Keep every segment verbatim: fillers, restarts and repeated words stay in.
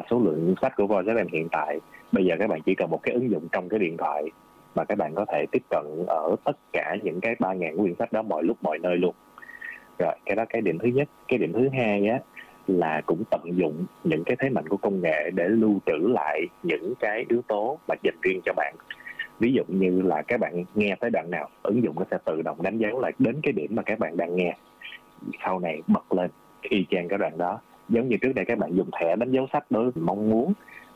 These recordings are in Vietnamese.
số lượng sách của Voice ép em hiện tại, bây giờ các bạn chỉ cần một cái ứng dụng trong cái điện thoại mà các bạn có thể tiếp cận ở tất cả những cái ba ngàn quyển sách đó mọi lúc mọi nơi luôn. Rồi, cái đó cái điểm thứ nhất. Cái điểm thứ hai á là cũng tận dụng những cái thế mạnh của công nghệ để lưu trữ lại những cái yếu tố mà dành riêng cho bạn. Ví dụ như là các bạn nghe tới đoạn nào, ứng dụng nó sẽ tự động đánh dấu lại đến cái điểm mà các bạn đang nghe, sau này bật lên y chang cái đoạn đó. Giống như trước đây các bạn dùng thẻ đánh dấu sách đối với mong muốn.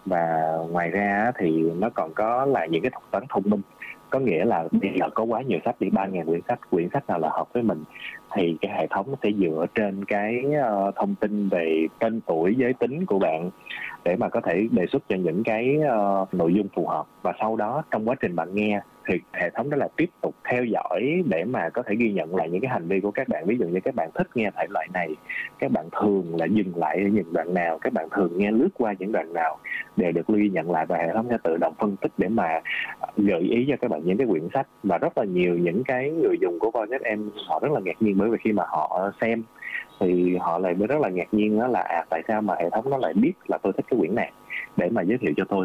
Và ngoài ra thì nó còn có là những cái thuật toán thông minh. Có nghĩa là bây giờ có quá nhiều sách, đi ba ngàn quyển sách, quyển sách nào là hợp với mình thì cái hệ thống nó sẽ dựa trên cái uh, thông tin về tên tuổi, giới tính của bạn để mà có thể đề xuất cho những cái uh, nội dung phù hợp. Và sau đó trong quá trình bạn nghe thì hệ thống đó là tiếp tục theo dõi để mà có thể ghi nhận lại những cái hành vi của các bạn. Ví dụ như các bạn thích nghe thể loại này, các bạn thường là dừng lại ở những đoạn nào, các bạn thường nghe lướt qua những đoạn nào, đều được ghi nhận lại và hệ thống sẽ tự động phân tích để mà gợi ý cho các bạn những cái quyển sách. Và rất là nhiều những cái người dùng của Voice ép em họ rất là ngạc nhiên, bởi vì khi mà họ xem thì họ lại rất là ngạc nhiên đó là à, tại sao mà hệ thống nó lại biết là tôi thích cái quyển này để mà giới thiệu cho tôi.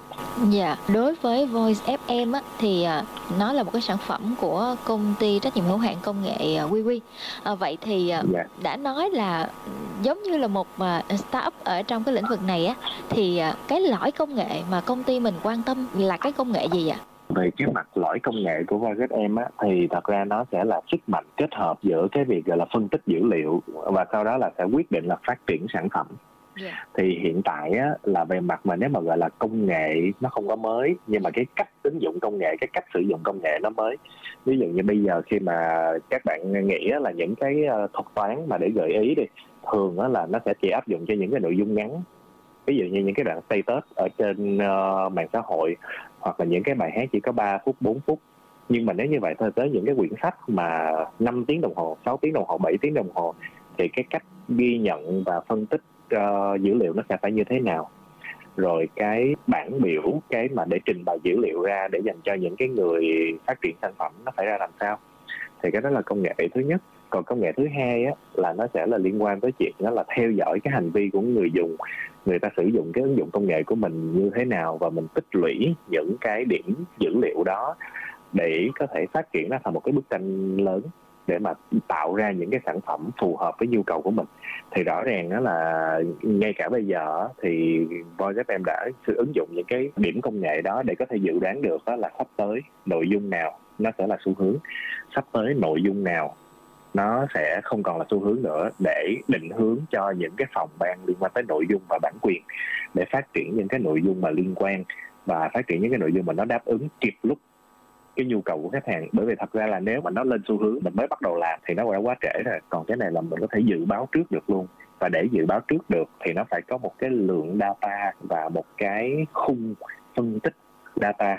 Dạ, đối với Voice ép em á, thì à, nó là một cái sản phẩm của công ty trách nhiệm hữu hạn công nghệ à, Quy Quy. À, vậy thì à, Dạ. đã nói là giống như là một à, startup ở trong cái lĩnh vực này á, thì à, cái lõi công nghệ mà công ty mình quan tâm là cái công nghệ gì ạ? Về cái mặt lõi công nghệ của Voice ép em á, thì thật ra nó sẽ là sức mạnh kết hợp giữa cái việc gọi là phân tích dữ liệu và sau đó là sẽ quyết định là phát triển sản phẩm. Yeah. Thì hiện tại á, là về mặt mà nếu mà gọi là công nghệ nó không có mới, nhưng mà cái cách ứng dụng công nghệ, cái cách sử dụng công nghệ nó mới. Ví dụ như bây giờ khi mà các bạn nghĩ là những cái thuật toán mà để gợi ý đi, thường á là nó sẽ chỉ áp dụng cho những cái nội dung ngắn. Ví dụ như những cái đoạn status ở trên uh, mạng xã hội, hoặc là những cái bài hát chỉ có ba phút, bốn phút. Nhưng mà nếu như vậy thôi, tới những cái quyển sách mà năm tiếng đồng hồ, sáu tiếng đồng hồ, bảy tiếng đồng hồ thì cái cách ghi nhận và phân tích uh, dữ liệu nó sẽ phải như thế nào, rồi cái bảng biểu, cái mà để trình bày dữ liệu ra để dành cho những cái người phát triển sản phẩm nó phải ra làm sao. Thì cái đó là công nghệ thứ nhất. Còn công nghệ thứ hai á, là nó sẽ là liên quan tới chuyện đó là theo dõi cái hành vi của người dùng, người ta sử dụng cái ứng dụng công nghệ của mình như thế nào, và mình tích lũy những cái điểm dữ liệu đó để có thể phát triển ra thành một cái bức tranh lớn để mà tạo ra những cái sản phẩm phù hợp với nhu cầu của mình. Thì rõ ràng đó là ngay cả bây giờ thì Voice ép em đã ứng dụng những cái điểm công nghệ đó để có thể dự đoán được đó là sắp tới nội dung nào nó sẽ là xu hướng, sắp tới nội dung nào nó sẽ không còn là xu hướng nữa, để định hướng cho những cái phòng ban liên quan tới nội dung và bản quyền để phát triển những cái nội dung mà liên quan và phát triển những cái nội dung mà nó đáp ứng kịp lúc cái nhu cầu của khách hàng. Bởi vì thật ra là nếu mà nó lên xu hướng mình mới bắt đầu làm thì nó đã quá trễ rồi. Còn cái này là mình có thể dự báo trước được luôn. Và để dự báo trước được thì nó phải có một cái lượng data và một cái khung phân tích data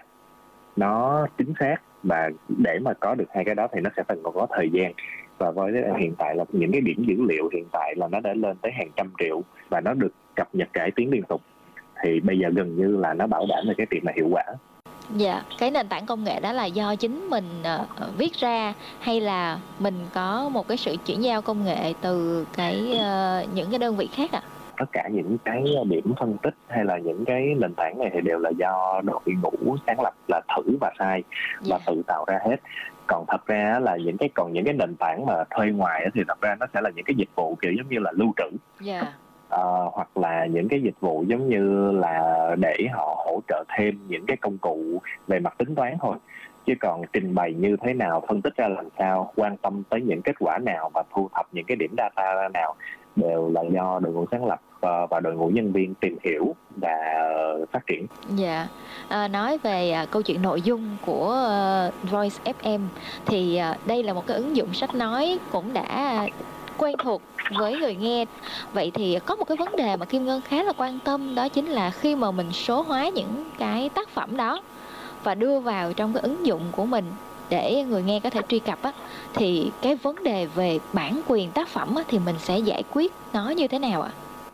nó chính xác. Và để mà có được hai cái đó thì nó sẽ phải còn có thời gian. Và với hiện tại là những cái điểm dữ liệu hiện tại là nó đã lên tới hàng trăm triệu và nó được cập nhật cải tiến liên tục. Thì bây giờ gần như là nó bảo đảm về cái việc mà hiệu quả. Dạ, cái nền tảng công nghệ đó là do chính mình uh, viết ra, hay là mình có một cái sự chuyển giao công nghệ từ cái uh, những cái đơn vị khác ạ? À? Tất cả những cái điểm phân tích hay là những cái nền tảng này thì đều là do đội ngũ sáng lập là thử và sai và tự tạo ra hết. Còn thật ra là những cái còn những cái nền tảng mà thuê ngoài thì thật ra nó sẽ là những cái dịch vụ kiểu giống như là lưu trữ. Yeah. Uh, hoặc là những cái dịch vụ giống như là để họ hỗ trợ thêm những cái công cụ về mặt tính toán thôi. Chứ còn trình bày như thế nào, phân tích ra làm sao, quan tâm tới những kết quả nào và thu thập những cái điểm data ra nào đều là do đội ngũ sáng lập uh, và đội ngũ nhân viên tìm hiểu và uh, phát triển. Dạ, à, nói về à, câu chuyện nội dung của uh, Voice ép em thì à, đây là một cái ứng dụng sách nói cũng đã quen thuộc với người nghe. Vậy thì có một cái vấn đề mà Kim Ngân khá là quan tâm, đó chính là khi mà mình số hóa những cái tác phẩm đó và đưa vào trong cái ứng dụng của mình để người nghe có thể truy cập á, thì cái vấn đề về bản quyền tác phẩm á, thì mình sẽ giải quyết nó như thế nào ạ?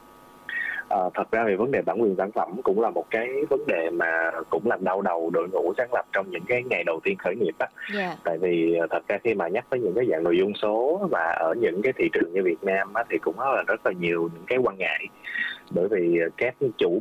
À, thật ra về vấn đề bản quyền sản phẩm cũng là một cái vấn đề mà cũng làm đau đầu đội ngũ sáng lập trong những cái ngày đầu tiên khởi nghiệp á. Yeah. Tại vì thật ra khi mà nhắc tới những cái dạng nội dung số và ở những cái thị trường như Việt Nam á, thì cũng có là rất là nhiều những cái quan ngại, bởi vì các chủ